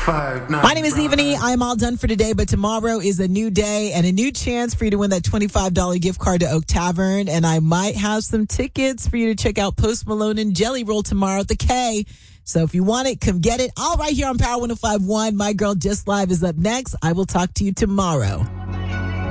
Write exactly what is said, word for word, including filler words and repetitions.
Five, nine, My name is Evany. I'm all done for today, but tomorrow is a new day and a new chance for you to win that twenty-five dollars gift card to Oak Tavern. And I might have some tickets for you to check out Post Malone and Jelly Roll tomorrow at the K. So if you want it, come get it. All right here on Power one oh five point one. My Girl Just Live is up next. I will talk to you tomorrow.